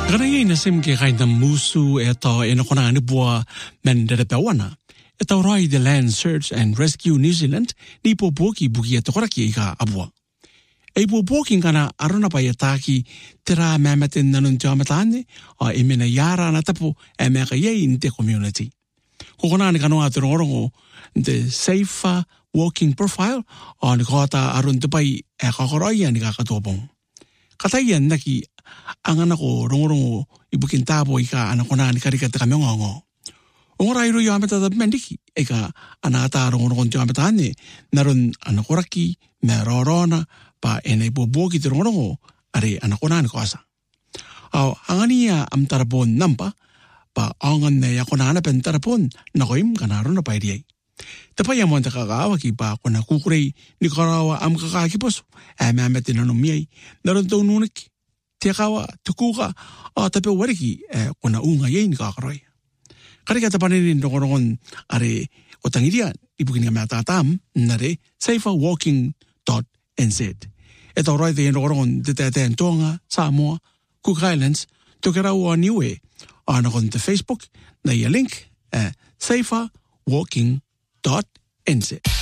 Garai na sim ke kai na musu e ta e na kona ni bua men de pewana. E ta rai the Land Search and Rescue New Zealand ni po poki buki e tokora ki ka abua. E po poki kana arona pa e taki te rā mamate nanun te amatane a e mena yara na tapu e mea ka yei in te community. Ko kona ni kanoa te rongorongo the Safer Walking Profile a ni kata arun te pai e kakorai ni ka katopong. Katai an naki angana ko rongorongo i bukin tāpo i ka ana kona ni karika te kameongongo. O ngora iru i ameta ta mendiki e ka ana ata rongorongo te ameta ane narun ana koraki me rorona pa enei boboki te rongorongo are ana kona ni koasa. Au angani ia am tarapon nampa pa angan ne ya kona ana pen tarapon na koim kana rona pa iriai. Te pai amon te kakawa ki pa kona kukurei ni karawa am kakaki poso e me amete nano miei narun tau nunaki. Te kawa, te kuka, a te peo wariki e kona unga yei ni kakaroi. Karika te paneri rongorongon are o tangiria i pukininga mea tātam nare saferwalking.nz. E tau roi te rongorongon te te Tonga, Samoa, Cook Islands, toke rau a Niue, ana kon te Facebook, na ia link saferwalking.nz.